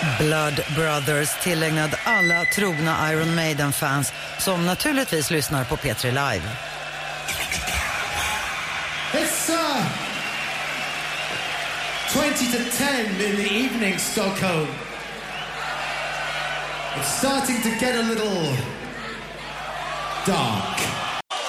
Blood Brothers, tillägnad alla trogna Iron Maiden-fans som naturligtvis lyssnar på P3 Live. It's 20 to 10 in the evening, Stockholm. It's starting to get a little dark.